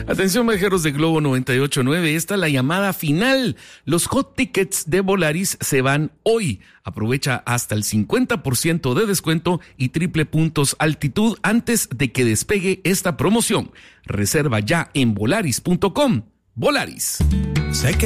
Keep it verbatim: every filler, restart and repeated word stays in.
Atención, viajeros de Globo noventa y ocho punto nueve, esta es la llamada final. Los hot tickets de Volaris se van hoy. Aprovecha hasta el cincuenta por ciento de descuento y triple puntos altitud antes de que despegue esta promoción. Reserva ya en volaris punto com. Volaris. Sé que